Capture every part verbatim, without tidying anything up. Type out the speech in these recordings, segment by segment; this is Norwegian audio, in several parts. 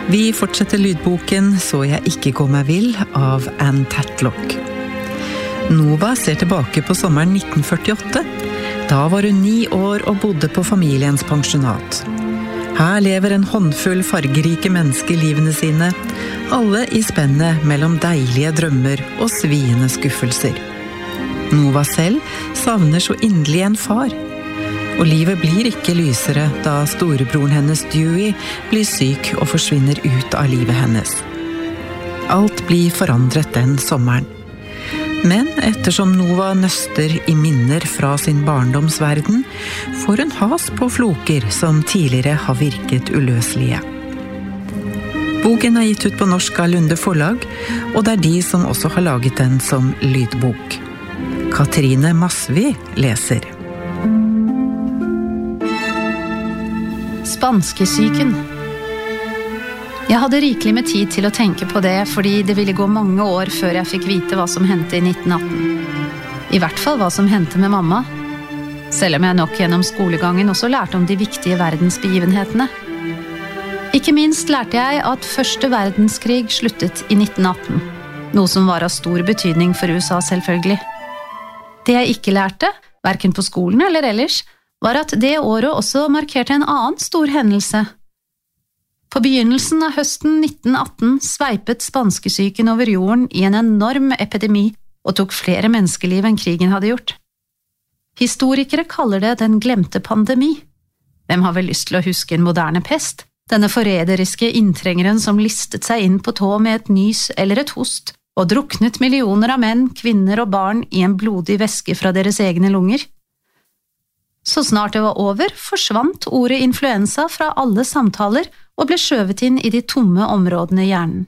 Vi fortsetter lydboken «Så jeg ikke går meg vill» av Anne Tatlock. Nova ser tilbake på sommeren nitten førtiåtte. Da var hun ni år og bodde på familiens pensjonat. Her lever en håndfull fargerike mennesker livene sine, alle i spennet mellom deilige drømmer og sviende skuffelser. Nova selv savner så inderlig en far. Og livet blir ikke lysere da storebroren hennes Dewey blir syk og forsvinner ut av livet hennes. Alt blir forandret den sommeren. Men ettersom Nova nøster i minner fra sin barndomsverden, får hun has på floker som tidligere har virket uløselige. Boken er gitt ut på norsk av Lunde forlag, og det er de som også har laget den som lydbok. Katrine Masvi leser. Spanskesyken. Jeg hadde rikelig med tid til å tenke på det, fordi det ville gå mange år før jeg fikk vite hva som hendte i nitten atten. I hvert fall hva som hendte med mamma. Selv om jeg nok gjennom skolegangen også lærte om de viktige verdensbegivenhetene. Ikke minst lærte jeg at første verdenskrig sluttet i nitten atten, noe som var av stor betydning for U S A selvfølgelig. Det jeg ikke lærte, hverken på skolen eller ellers, var at det året også markerte en annen stor hendelse. På begynnelsen av høsten nitten atten sveipet spanskesyken over jorden i en enorm epidemi og tok flere menneskeliv enn krigen hadde gjort. Historikere kaller det den glemte pandemi. Hvem har vel lyst til å huske en moderne pest? Denne forræderiske inntrengeren som listet seg inn på tå med et nys eller et host, og druknet millioner av menn, kvinner og barn i en blodig væske fra deres egne lunger. Så snart det var over, forsvant ordet influensa fra alle samtaler og ble skjøvet inn i de tomme områdene i hjernen.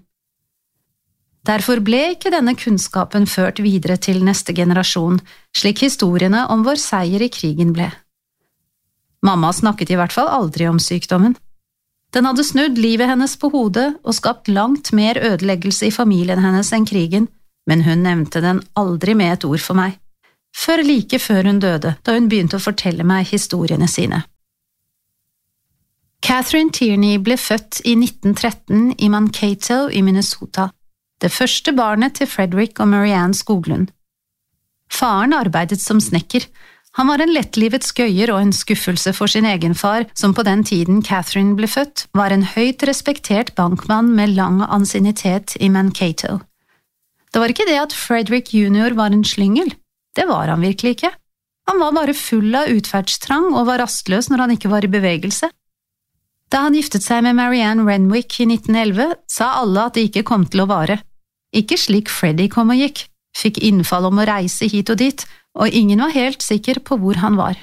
Derfor ble ikke denne kunnskapen ført videre til neste generasjon, slik historiene om vår seier i krigen ble. Mamma snakket i hvert fall aldri om sykdommen. Den hadde snudd livet hennes på hodet og skapt langt mer ødeleggelse i familien hennes enn krigen, men hun nevnte den aldri med et ord for meg. Før like før hun døde, da hun begynte å fortelle meg historiene sine. Catherine Tierney ble født i nitten tretten i Mankato i Minnesota, det første barnet til Frederick og Marianne Skoglund. Faren arbeidet som snekker. Han var en lettlivet skøyer og en skuffelse for sin egen far, som på den tiden Catherine ble født, var en høyt respektert bankmann med lang ansiennitet i Mankato. Det var ikke det at Frederick junior var en slyngel. Det var han virkelig ikke. Han var bare full av utferdstrang og var rastløs når han ikke var i bevegelse. Da han giftet seg med Marianne Renwick i nitten elleve, sa alle at det ikke kom til å vare. Ikke slik Freddy kom og gikk, fikk innfall om å reise hit og dit, og ingen var helt sikker på hvor han var.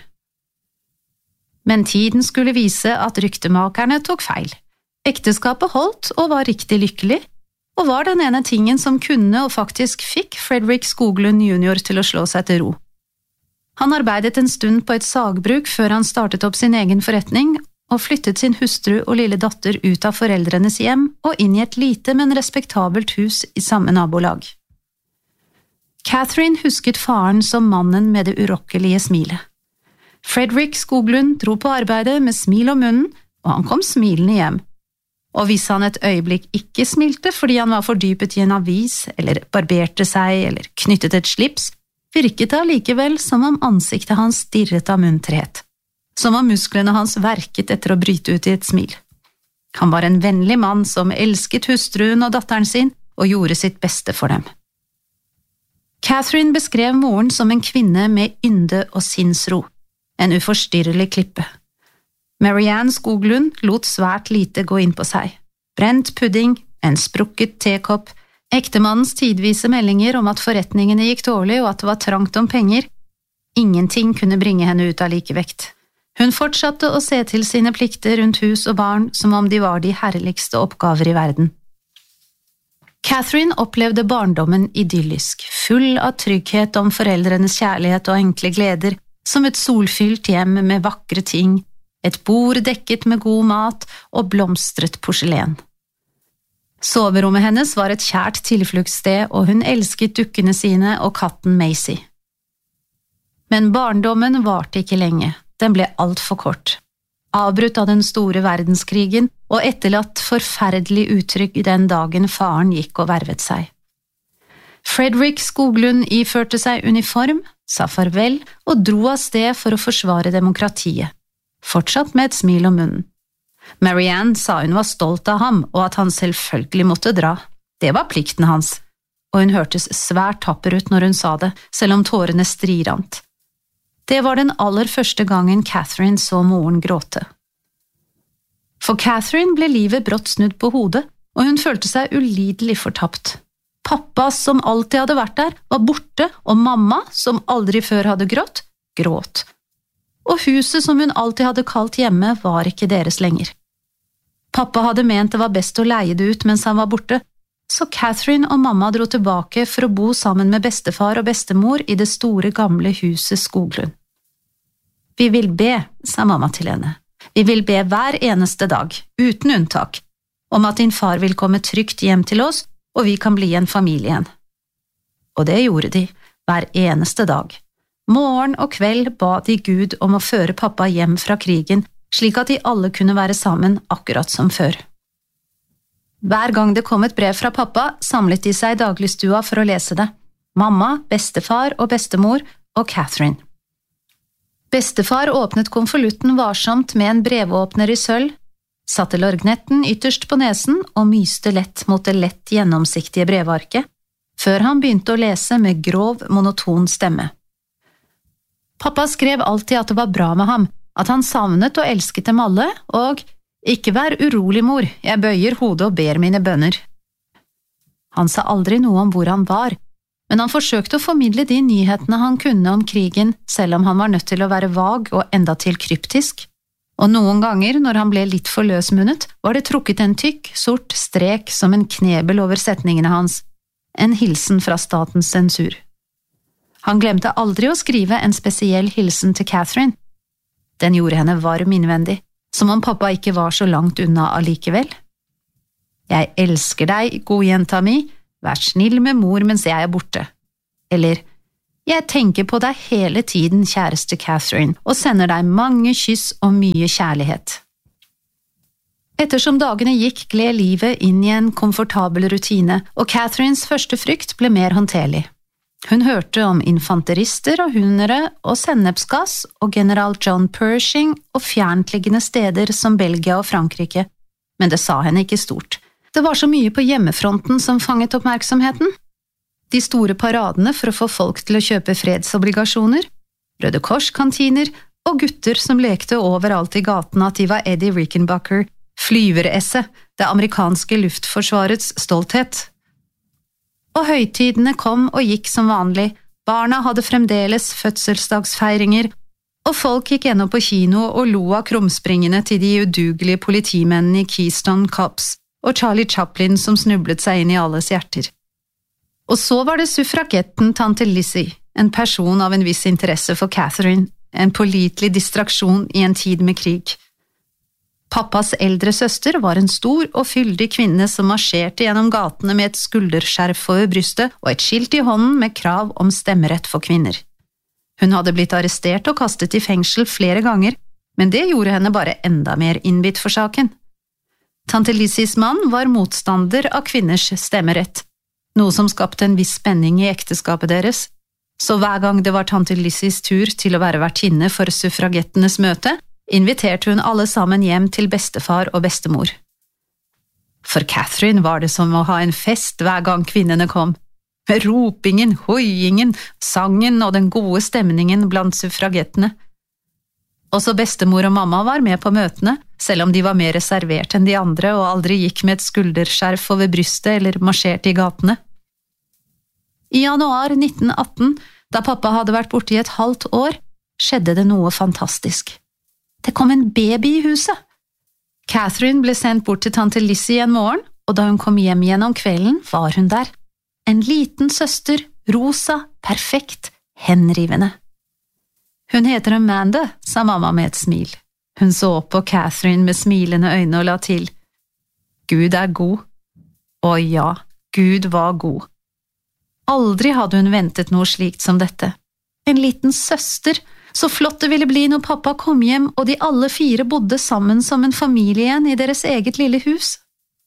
Men tiden skulle vise at ryktemakerne tok feil. Ekteskapet holdt og var riktig lykkelig, og var den ene tingen som kunne og faktisk fikk Frederick Skoglund junior til å slå seg til ro. Han arbeidet en stund på et sagbruk før han startet opp sin egen forretning, og flyttet sin hustru og lille datter ut av foreldrenes hjem og inn i et lite, men respektabelt hus i samme nabolag. Catherine husket faren som mannen med det urokkelige smilet. Frederick Skoglund dro på arbeidet med smil om munnen, og han kom smilende hjem. Og hvis han et øyeblikk ikke smilte fordi han var fordypet i en avis, eller barberte seg, eller knyttet et slips, virket det allikevel som om ansiktet hans stirret av munterhet, som om musklene hans verket etter å bryte ut i et smil. Han var en vennlig mann som elsket hustruen og datteren sin, og gjorde sitt beste for dem. Catherine beskrev moren som en kvinne med ynde og sinnsro, en uforstyrrelig klippe. Marianne Skoglund lot svært lite gå inn på seg. Brent pudding, en sprukket tekopp, ektemannens tidvise meldinger om at forretningene gikk dårlig og at det var trangt om penger. Ingenting kunne bringe henne ut av likevekt. Hun fortsatte å se til sine plikter rundt hus og barn som om de var de herligste oppgaver i verden. Catherine opplevde barndommen idyllisk, full av trygghet om foreldrenes kjærlighet og enkle gleder, som et solfylt hjem med vakre ting, et bord dekket med god mat og blomstret porselen. Soverommet hennes var et kjært tilfluktssted, og hun elsket dukkene sine og katten Maisie. Men barndommen varte ikke lenge, den ble alt for kort. Avbrutt av den store verdenskrigen og etterlatt forferdelig uttrykk den dagen faren gikk og vervet seg. Fredrik Skoglund iførte seg uniform, sa farvel og dro av sted for å forsvare demokratiet, fortsatt med et smil om munnen. Marianne sa hun var stolt av ham, og at han selvfølgelig måtte dra. Det var plikten hans, og hun hørtes svært tapper ut når hun sa det, selv om tårene strirant. Det var den aller første gangen Catherine så moren gråte. For Catherine ble livet brått snudd på hodet, og hun følte seg ulidelig fortapt. Pappa, som alltid hadde vært der, var borte, og mamma, som aldri før hadde grått, gråt. Og huset som hun alltid hadde kalt hjemme, var ikke deres lenger. Pappa hadde ment det var best å leie det ut mens han var borte, så Catherine og mamma dro tilbake for å bo sammen med bestefar og bestemor i det store gamle huset Skoglund. Vi vil be, sa mamma til henne. Vi vil be hver eneste dag, uten unntak, om at din far vil komme trygt hjem til oss, og vi kan bli en familie igjen. Og det gjorde de, hver eneste dag. Morgen og kveld ba de Gud om å føre pappa hjem fra krigen, slik at de alle kunne være sammen akkurat som før. Hver gang det kom et brev fra pappa, samlet de seg i dagligstua for å lese det. Mamma, bestefar og bestemor og Catherine. Bestefar åpnet konvolutten varsomt med en brevåpner i sølv, satte lorgnetten ytterst på nesen og myste lett mot det lett gjennomsiktige brevarket, før han begynte å lese med grov, monoton stemme. Pappa skrev alltid at det var bra med ham, at han savnet og elsket dem alle, og «Ikke vær urolig, mor, jeg bøyer hodet og ber mine bønner». Han sa aldri noe om hvor han var, men han forsøkte å formidle de nyhetene han kunne om krigen, selv om han var nødt til å være vag og endatil kryptisk. Og noen ganger, når han ble litt for løsmunnet, var det trukket en tykk, sort strek som en knebel over setningene hans, en hilsen fra statens sensur. Han glemte aldri å skrive en spesiell hilsen til Catherine. Den gjorde henne varm innvendig, som om pappa ikke var så langt unna allikevel. Jeg elsker deg, god jenta mi, vær snill med mor mens jeg er borte. Eller, jeg tenker på deg hele tiden, kjæreste Catherine, og sender deg mange kyss og mye kjærlighet. Ettersom dagene gikk, gled livet inn i en komfortabel rutine, og Catherines første frykt ble mer håndterlig. Hun hørte om infanterister og hundere og sennepsgass og general John Pershing og fjerntliggende steder som Belgia og Frankrike, men det sa henne ikke stort. Det var så mye på hjemmefronten som fanget oppmerksomheten. De store paradene for å få folk til å kjøpe fredsobligasjoner, Røde Kors-kantiner og gutter som lekte overalt i gaten at de var Eddie Rickenbacker, flyveresset, det amerikanske luftforsvarets stolthet. Og høytidene kom og gikk som vanlig, barna hadde fremdeles fødselsdagsfeiringer, og folk gikk gjennom på kino og lo av krumspringene til de udugelige politimennene i Keystone Cops og Charlie Chaplin som snublet seg inn i alles hjerter. Og så var det suffragetten tante Lizzie, en person av en viss interesse for Catherine, en pålitelig distraksjon i en tid med krig. Pappas eldre søster var en stor og fyldig kvinne som marsjerte gjennom gatene med et skulderskjerf over brystet og et skilt i hånden med krav om stemmerett for kvinner. Hun hadde blitt arrestert og kastet i fengsel flere ganger, men det gjorde henne bare enda mer innbitt for saken. Tante Lizzies mann var motstander av kvinners stemmerett, noe som skapte en viss spenning i ekteskapet deres, så hver gang det var tante Lizzies tur til å være vertinne for suffragettenes møte, inviterte hun alle sammen hjem til bestefar og bestemor. For Catherine var det som å ha en fest hver gang kvinnene kom, med ropingen, hoiingen, sangen og den gode stemningen blant suffragettene. Også bestemor og mamma var med på møtene, selv om de var mer reservert enn de andre og aldri gikk med et skulderskjerf over brystet eller marsjerte i gatene. I januar nitten atten, da pappa hadde vært borte i et halvt år, skjedde det noe fantastisk. Det kom en baby i huset. Catherine ble sendt bort til tante Lizzie en morgen, og da hun kom hjem igjen om kvelden, var hun der. En liten søster, rosa, perfekt, henrivende. Hun heter Amanda, sa mamma med et smil. Hun så opp på Catherine med smilende øyne og la til. Gud er god. Og ja, Gud var god. Aldri hadde hun ventet noe slikt som dette. En liten søster, Så flott det ville bli når pappa kom hjem, og de alle fire bodde sammen som en familie igjen i deres eget lille hus.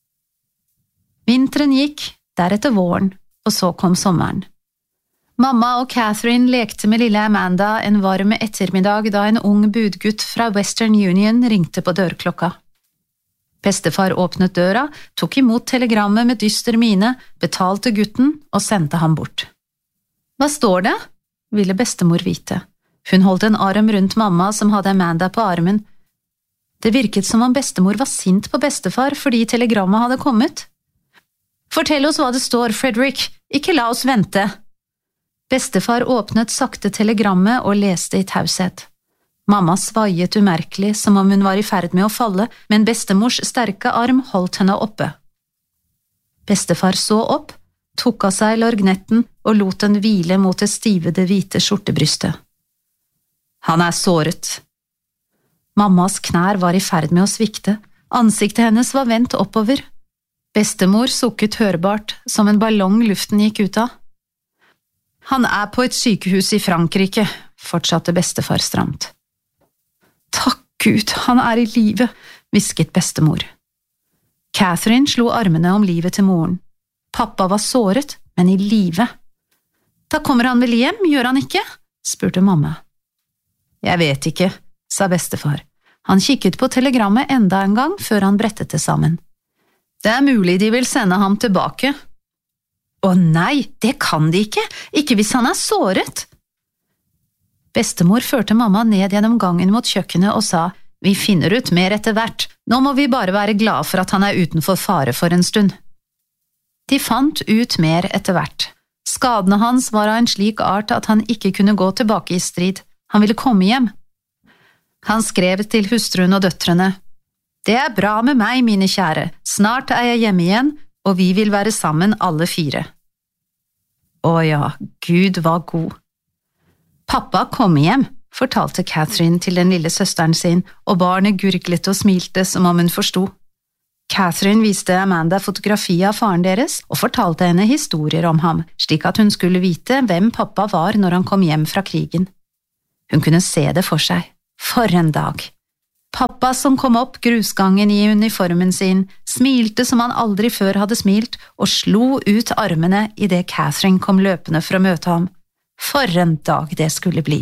Vinteren gikk, deretter våren, og så kom sommeren. Mamma og Catherine lekte med lille Amanda en varm ettermiddag da en ung budgutt fra Western Union ringte på dørklokka. Bestefar åpnet døra, tok imot telegrammet med dyster mine, betalte gutten og sendte ham bort. Hva står det? Ville bestemor vite. Hun holdt en arm rundt mamma som hadde Amanda på armen. Det virket som om bestemor var sint på bestefar fordi telegrammet hadde kommet. Fortell oss hva det står, Frederick, ikke la oss vente. Bestefar åpnet sakte telegrammet og leste i taushet. Mamma svaiet umerkelig som om hun var i ferd med å falle, men bestemors sterke arm holdt henne oppe. Bestefar så opp, tok av seg lorgnetten og lot den hvile mot det stivede hvite skjortebrystet. Han er såret. Mammas knær var i ferd med å svikte, ansiktet hennes var vendt oppover. Bestemor sukket hørbart, som en ballong luften gikk ut av. Han er på et sykehus i Frankrike, fortsatte bestefar stramt. Takk Gud, han er i live, hvisket bestemor. Catherine slo armene om livet til moren. Pappa var såret, men i live. Da kommer han vel hjem, gjør han ikke? Spurte mamma. Jeg vet ikke, sa bestefar. Han kikket på telegrammet enda en gang før han brettet det sammen. Det er mulig de vil sende ham tilbake. Å nei, det kan de ikke, ikke hvis han er såret. Bestemor førte mamma ned gjennom gangen mot kjøkkenet og sa, vi finner ut mer etter hvert, nå må vi bare være glad for at han er utenfor fare for en stund. De fant ut mer etter hvert. Skadene hans var av en slik art at han ikke kunne gå tilbake i strid. Han ville komme hjem. Han skrev til hustruen og døtrene, det er bra med meg, mine kjære, snart er jeg hjemme igjen, og vi vil være sammen alle fire. Å ja, Gud var god. Pappa kom hjem, fortalte Catherine til den lille søsteren sin, og barnet gurglet og smilte som om hun forstod. Catherine viste Amanda fotografiet av faren deres og fortalte henne historier om ham, slik at hun skulle vite hvem pappa var når han kom hjem fra krigen. Hun kunne se det for seg. For en dag! Pappa som kom opp grusgangen i uniformen sin, smilte som han aldri før hadde smilt, og slo ut armene i det Catherine kom løpende for å møte ham. For en dag det skulle bli!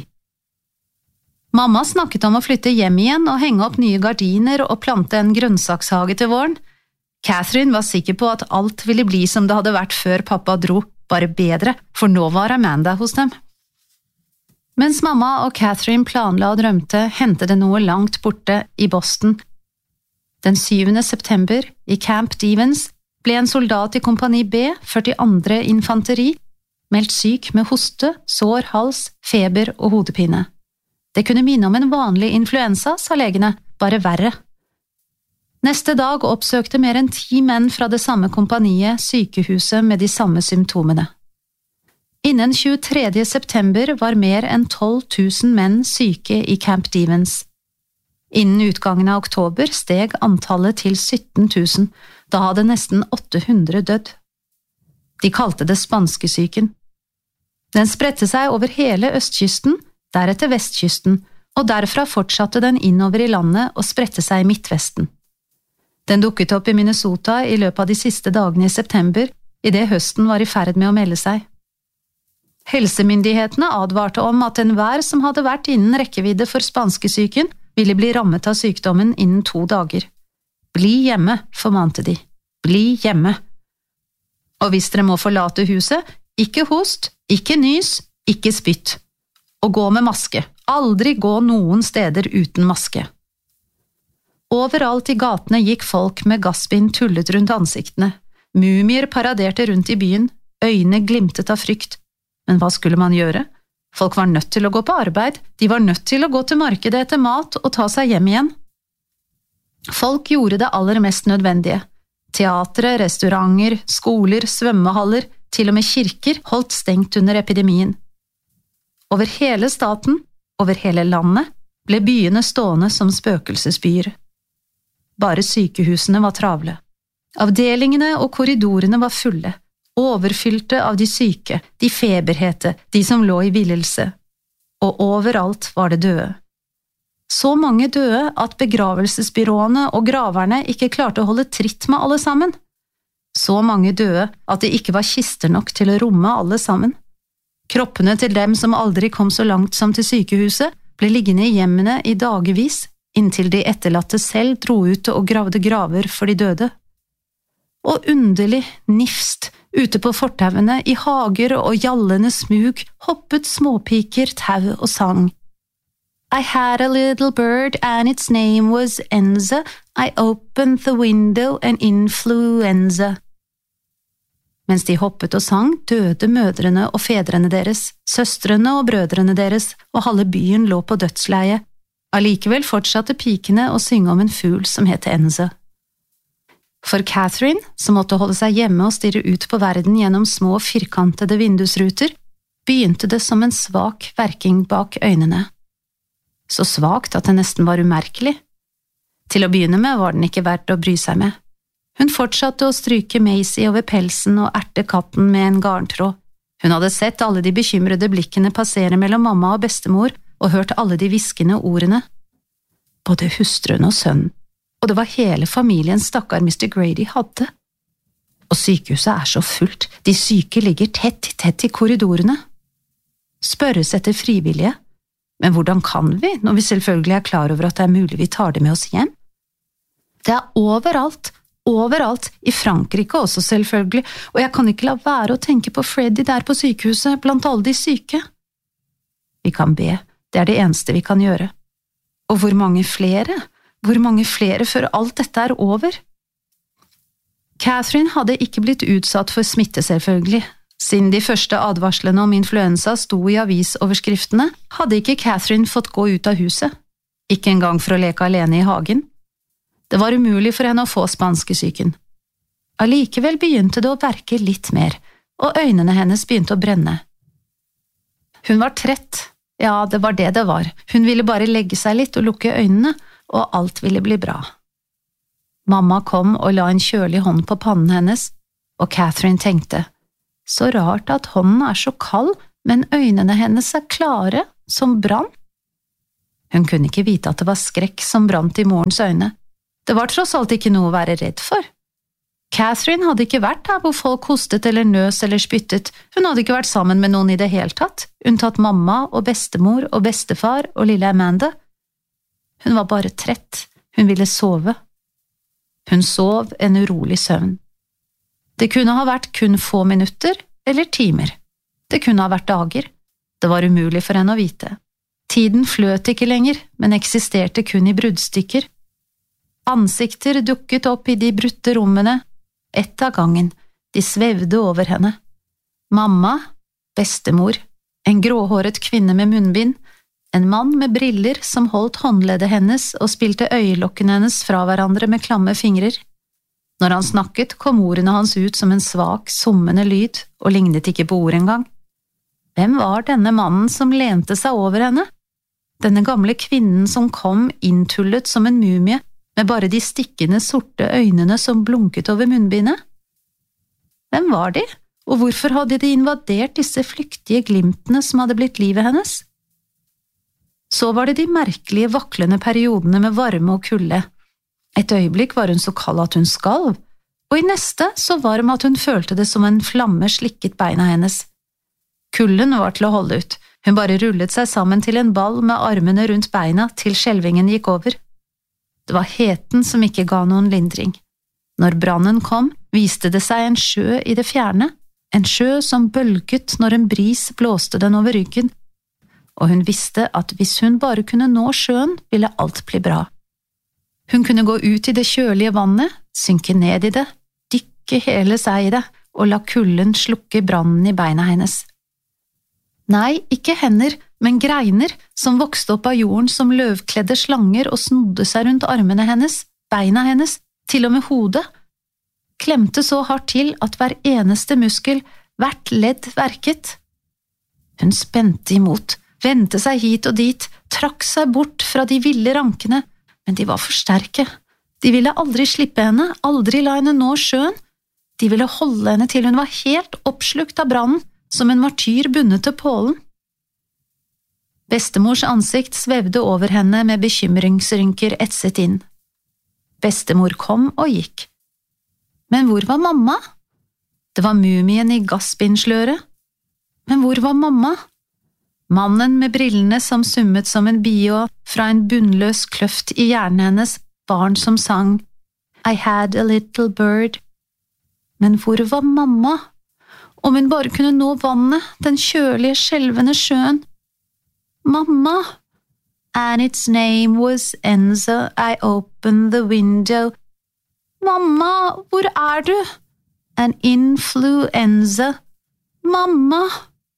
Mamma snakket om å flytte hjem igjen og henge opp nye gardiner og plante en grønnsakshage til våren. Catherine var sikker på at alt ville bli som det hadde vært før pappa dro, bare bedre, for nå var Amanda hos dem. Mens mamma og Catherine planla og drømte, hendte det noe langt borte i Boston. Den syvende september, i Camp Devens, ble en soldat i kompani B, førtiandre infanteri, meldt syk med hoste, sår hals, feber og hodepine. Det kunne minne om en vanlig influensa, sa legene, bare verre. Neste dag oppsøkte mer enn ti menn fra det samme kompaniet sykehuset med de samme symptomene. Innen tjuetredje september var mer enn tolv tusen menn syke i Camp Devens. Innen utgangen av oktober steg antallet til sytten tusen, da hadde nesten åtte hundre dødd. De kalte det spanskesyken. Den spredte seg over hele østkysten, deretter vestkysten, og derfra fortsatte den innover i landet og spredte seg i midtvesten. Den dukket opp i Minnesota i løpet av de siste dagene i september, i det høsten var i ferd med å melde seg. Helsemyndighetene advarte om at enhver som hadde vært innen rekkevidde for spanskesyken, ville bli rammet av sykdommen innen to dager. Bli hjemme, formante de. Bli hjemme. Og hvis dere må forlate huset, ikke host, ikke nys, ikke spytt. Og gå med maske. Aldri gå noen steder uten maske. Overalt i gatene gikk folk med gassbind tullet rundt ansiktene. Mumier paraderte rundt i byen, øynene glimtet av frykt. Men hva skulle man gjøre? Folk var nødt til å gå på arbeid, de var nødt til å gå til markedet etter mat og ta seg hjem igjen. Folk gjorde det aller mest nødvendige. Teatre, restauranter, skoler, svømmehaller, til og med kirker holdt stengt under epidemien. Over hele staten, over hele landet, ble byene stående som spøkelsesbyer. Bare sykehusene var travle. Avdelingene og korridorene var fulle. Overfylte av de syke, de feberhete, de som lå i villelse. og overalt var det døde. Så mange døde at begravelsesbyråene og graverne ikke klarte å holde tritt med alle sammen. Så mange døde at det ikke var kister nok til å romme alle sammen. Kroppene til dem som aldri kom så langt som til sykehuset, ble liggende i hjemmene i dagevis, inntil de etterlatte selv dro ut og gravde graver for de døde. Og underlig, nifst, ute på fortauene, i hager og gjallende smug, hoppet småpiker, tau og sang. I had a little bird and its name was Enza. I opened the window and influenza. Mens de hoppet og sang, døde mødrene og fedrene deres, søstrene og brødrene deres, og halve byen lå på dødsleie. Allikevel fortsatte pikene å synge om en fugl som het Enza. For Catherine, som måtte holde seg hjemme og stirre ut på verden gjennom små firkantede vindusruter, begynte det som en svak verking bak øynene. Så svakt at det nesten var umerkelig. Til å begynne med var den ikke verdt å bry seg med. Hun fortsatte å stryke Maisie over pelsen og erte katten med en garntråd. Hun hadde sett alle de bekymrede blikkene passere mellom mamma og bestemor og hørt alle de hviskende ordene. Både hustruen og sønnen, og det var hele familien stakkar mister Grady hadde. Og sykehuset er så fullt, de syke ligger tett i tett i korridorene. Spørres etter frivillige, men hvordan kan vi, når vi selvfølgelig er klar over at det er mulig vi tar det med oss hjem? Det er overalt, overalt, i Frankrike også selvfølgelig, og jeg kan ikke la være å tenke på Freddy der på sykehuset, blant alle de syke. Vi kan be, det er det eneste vi kan gjøre. Og hvor mange flere? Hvor mange flere før alt dette er over? Catherine hadde ikke blitt utsatt for smitte selvfølgelig. Siden de første advarslene om influensa sto i avisoverskriftene, hadde ikke Catherine fått gå ut av huset. Ikke engang for å leke alene i hagen. Det var umulig for henne å få spanskesyken. Allikevel begynte det å verke litt mer, og øynene hennes begynte å brenne. Hun var trett, ja, det var det det var. Hun ville bare legge seg litt og lukke øynene, og alt ville bli bra. Mamma kom og la en kjølig hånd på pannen hennes, og Catherine tenkte, så rart at hånden er så kald, men øynene hennes er klare, som brann. Hun kunne ikke vite at det var skrekk som brant i morens øyne. Det var tross alt ikke noe å være redd for. Catherine hadde ikke vært der hvor folk hostet eller nøs eller spyttet, hun hadde ikke vært sammen med noen i det hele tatt, unntatt mamma og bestemor og bestefar og lille Amanda. Hun var bare trett, hun ville sove. Hun sov en urolig søvn. Det kunne ha vært kun få minutter eller timer. Det kunne ha vært dager. Det var umulig for henne å vite. Tiden fløt ikke lenger, men eksisterte kun i bruddstykker. Ansikter dukket opp i de brutte rommene, ett av gangen, de svevde over henne. Mamma, bestemor, en gråhåret kvinne med munnbind, en mann med briller som holdt håndleddet hennes og spilte øyelokkene hennes fra hverandre med klamme fingrer. Når han snakket, kom ordene hans ut som en svak, summende lyd, og lignet ikke på ord engang. Hvem var denne mannen som lente seg over henne? Denne gamle kvinnen som kom inntullet som en mumie, med bare de stikkende sorte øynene som blunket over munnbindet? Hvem var de, og hvorfor hadde de invadert disse flyktige glimtene som hadde blitt livet hennes? Så var det de merkelige vaklende periodene med varme og kulde. Et øyeblikk var hun så kald at hun skalv, og i neste så varm at hun følte det som en flamme slikket beina hennes. Kulden var til å holde ut, hun bare rullet seg sammen til en ball med armene rundt beina til skjelvingen gikk over. Det var heten som ikke ga noen lindring. Når brannen kom, viste det seg en sjø i det fjerne, en sjø som bølget når en bris blåste den over ryggen, og hun visste at hvis hun bare kunne nå sjøen, ville alt bli bra. Hun kunne gå ut i det kjølige vannet, synke ned i det, dykke hele seg i det, og la kulden slukke brannen i beina hennes. Nei, ikke hender, men greiner som vokste opp av jorden som løvkledde slanger og snodde seg rundt armene hennes, beina hennes, til og med hodet. Klemte så hardt til at hver eneste muskel, hvert ledd verket. Hun spente imot, vendte seg hit og dit, trakk seg bort fra de ville rankene, men de var for sterke. De ville aldri slippe henne, aldri la henne nå sjøen. De ville holde henne til hun var helt oppslukt av brannen, som en martyr bundet til pålen. Bestemors ansikt svevde over henne med bekymringsrynker etset inn. Bestemor kom og gikk. Men hvor var mamma? Det var mumien i gassbindsløret. Men hvor var mamma? Mannen med brillene som summet som en bie og fra en bunnløs kløft i hjernen hennes, barn som sang I had a little bird. Men hvor var mamma? Om hun bare kunne nå vannet, den kjølige, skjelvende sjøen. Mamma! And its name was Enza. I opened the window. Mamma, hvor er du? An influenza. Mamma!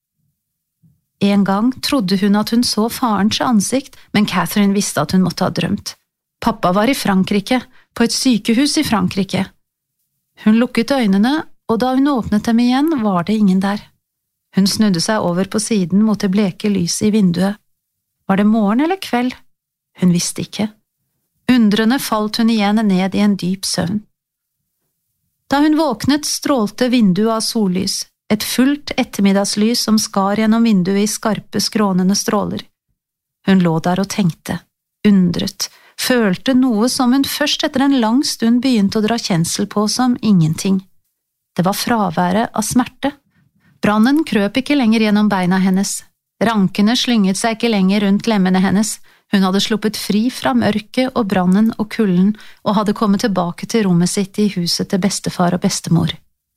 En gang trodde hun at hun så farens ansikt, men Catherine visste at hun måtte ha drømt. Pappa var i Frankrike, på et sykehus i Frankrike. Hun lukket øynene, og da hun åpnet dem igjen, var det ingen der. Hun snudde seg over på siden mot det bleke lyset i vinduet. Var det morgen eller kveld? Hun visste ikke. Undrende falt hun igjen ned i en dyp søvn. Da hun våknet, strålte vinduet av sollys, et fullt ettermiddagslys som skar gjennom vinduet i skarpe, skrånende stråler. Hun lå der og tenkte, undret, følte noe som hun først etter en lang stund begynte å dra kjensel på som ingenting. Det var fraværet av smerte. Brannen krøp ikke lenger gjennom beina hennes. Rankene slynget seg ikke lenger rundt lemmene hennes. Hun hadde sluppet fri fra mørket og brannen og kulden og hadde kommet tilbake til rommet sitt i huset til bestefar og bestemor.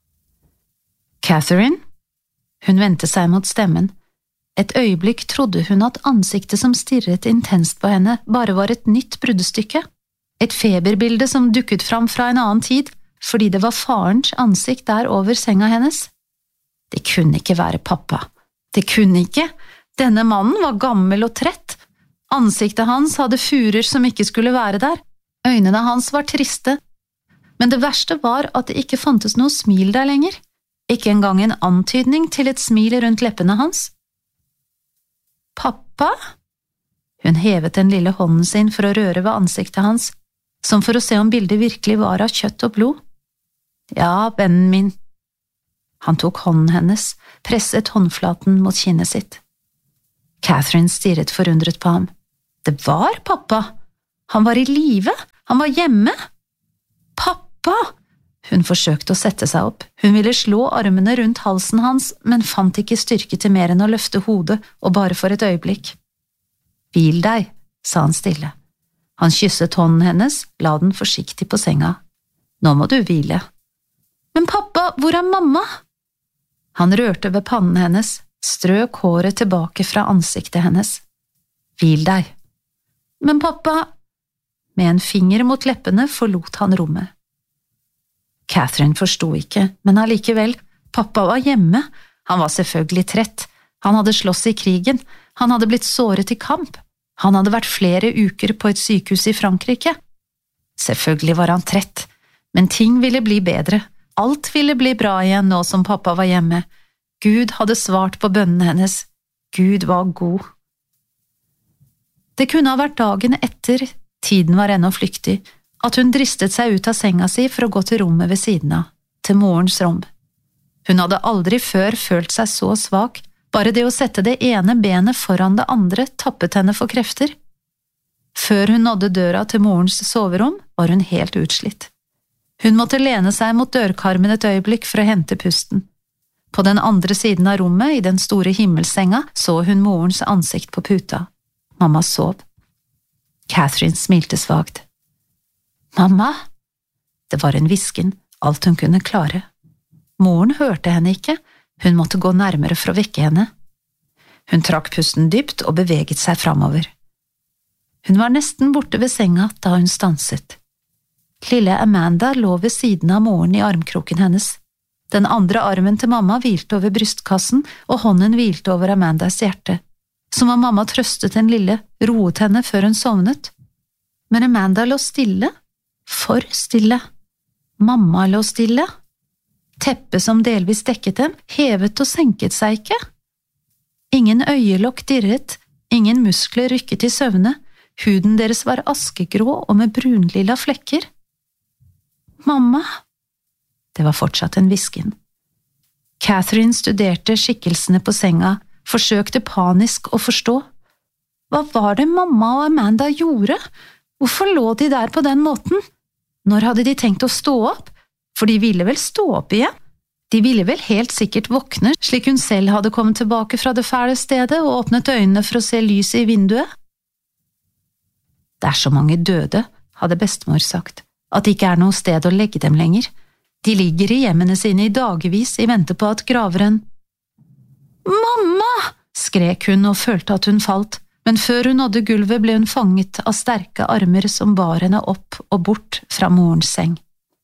Catherine? Hun vendte seg mot stemmen. Et øyeblikk trodde hun at ansiktet som stirret intenst på henne bare var et nytt bruddstykke. Et feberbilde som dukket fram fra en annen tid, fordi det var farens ansikt der over senga hennes. Det kunne ikke være pappa. Det kunne ikke. Denne mannen var gammel og trett. Ansiktet hans hadde furer som ikke skulle være der. Øynene hans var triste. Men det verste var at det ikke fantes noe smil der lenger. Ikke engang en antydning til et smil rundt leppene hans. Pappa? Hun hevet den lille hånden sin for å røre ved ansiktet hans, som for å se om bildet virkelig var av kjøtt og blod. Ja, vennen min. Han tok hånden hennes, presset håndflaten mot kinnet sitt. Catherine stirret forundret på ham. Det var pappa! Han var i live! Han var hjemme! Pappa! Hun forsøkte å sette seg opp. Hun ville slå armene rundt halsen hans, men fant ikke styrke til mer enn å løfte hodet, og bare for et øyeblikk. Hvil deg, sa han stille. Han kysset hånden hennes, la den forsiktig på senga. Nå må du hvile. Men pappa, hvor er mamma? Han rørte ved pannen hennes, strøk håret tilbake fra ansiktet hennes. Hvil deg. Men pappa… Med en finger mot leppene forlot han rommet. Catherine forstod ikke, men allikevel, pappa var hjemme. Han var selvfølgelig trett. Han hadde slåss i krigen. Han hadde blitt såret i kamp. Han hadde vært flere uker på et sykehus i Frankrike. Selvfølgelig var han trett, men ting ville bli bedre. Alt ville bli bra igjen nå som pappa var hjemme. Gud hadde svart på bønnene hennes. Gud var god. Det kunne ha vært dagen etter, tiden var ennå flyktig, at hun dristet seg ut av senga si for å gå til rommet ved siden av, til morens rom. Hun hadde aldri før følt seg så svak, bare det å sette det ene benet foran det andre tappet henne for krefter. Før hun nådde døra til morens soverom, var hun helt utslitt. Hun måtte lene seg mot dørkarmen et øyeblikk for å hente pusten. På den andre siden av rommet, i den store himmelsenga, så hun morens ansikt på puta. Mamma sov. Catherine smilte svagt. Mamma? Det var en hvisken, alt hun kunne klare. Moren hørte henne ikke, hun måtte gå nærmere for å vekke henne. Hun trakk pusten dypt og beveget seg framover. Hun var nesten borte ved senga da hun stanset. Lille Amanda lå ved siden av moren i armkroken hennes. Den andre armen til mamma hvilte over brystkassen, og hånden hvilte over Amandas hjerte. Som om mamma trøstet den lille, roet henne før hun sovnet. Men Amanda lå stille. For stille. Mamma lå stille. Teppet som delvis dekket dem, hevet og senket seg ikke. Ingen øyelokk dirret, ingen muskler rykket i søvne, huden deres var askegrå og med brunlilla flekker. Mamma? Det var fortsatt en hvisken. Catherine studerte skikkelsene på senga, forsøkte panisk å forstå. Hva var det mamma og Amanda gjorde? Hvorfor lå de der på den måten? Når hadde de tenkt å stå opp? For de ville vel stå opp igjen? De ville vel helt sikkert våkne, slik hun selv hadde kommet tilbake fra det fæle stedet og åpnet øynene for å se lyset i vinduet. Det er så mange døde, hadde bestemor sagt, at det ikke er noe sted å legge dem lenger. De ligger i hjemmene sine i dagevis i vente på at graveren… «Mamma!» skrek hun og følte at hun falt, men før hun nådde gulvet ble hun fanget av sterke armer som bar henne opp og bort fra morens seng.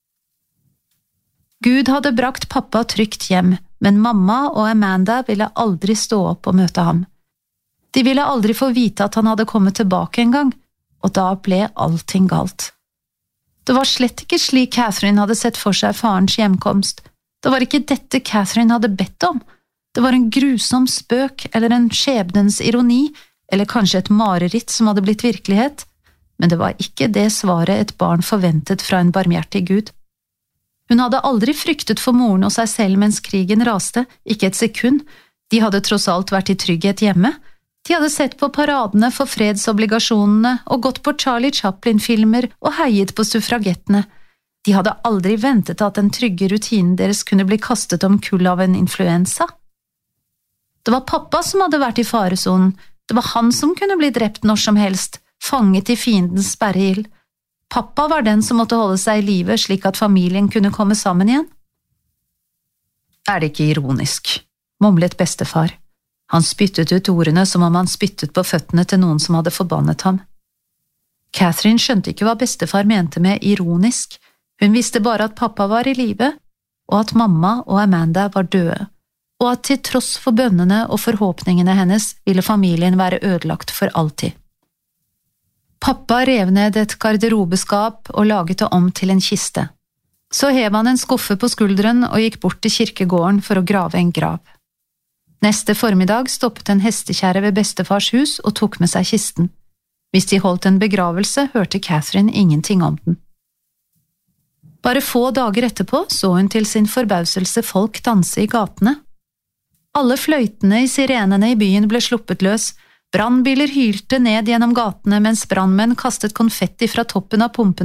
Gud hadde brakt pappa trygt hjem, men mamma og Amanda ville aldri stå opp og møte ham. De ville aldri få vite at han hadde kommet tilbake en gang, og da ble allting galt. Det var slett ikke slik Catherine hadde sett for seg farens hjemkomst. Det var ikke dette Catherine hadde bedt om. Det var en grusom spøk eller en skjebnens ironi, eller kanskje et mareritt som hadde blitt virkelighet, men det var ikke det svaret et barn forventet fra en barmhjertig Gud. Hun hadde aldri fryktet for moren og seg selv mens krigen raste, ikke et sekund. De hadde tross alt vært i trygghet hjemme. De hadde sett på paradene for fredsobligasjonene og gått på Charlie Chaplin-filmer og heiet på suffragettene. De hadde aldri ventet at den trygge rutinen deres kunne bli kastet om kull av en influensa. Det var pappa som hadde vært i faresonen. Det var han som kunne bli drept når som helst, fanget i fiendens sperreild. Pappa var den som måtte holde seg i live slik at familien kunne komme sammen igjen. Er det ikke ironisk, mumlet bestefar. Han spyttet ut ordene som om han spyttet på føttene til noen som hadde forbannet ham. Catherine skjønte ikke hva bestefar mente med ironisk. Hun visste bare at pappa var i live, og at mamma og Amanda var døde, og at til tross for bønnene og forhåpningene hennes ville familien være ødelagt for alltid. Pappa rev ned et garderobeskap og laget det om til en kiste. Så hev han en skuffe på skulderen og gikk bort til kirkegården for å grave en grav. Neste formiddag stoppet en hestekjerre ved bestefars hus og tok med seg kisten. Hvis de holdt en begravelse, hørte Catherine ingenting om den. Bare få dager etterpå så hun til sin forbauselse folk danse i gatene. Alle fløytene i sirenene i byen ble sluppet løs. Brannbiler hylte ned gjennom gatene mens brannmenn kastet konfetti fra toppen av pumpen